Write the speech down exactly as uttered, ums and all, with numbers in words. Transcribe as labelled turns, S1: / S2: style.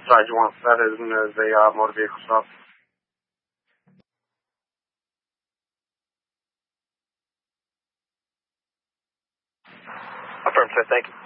S1: side you want set is in the uh, motor vehicle shop.
S2: Affirmative, thank you.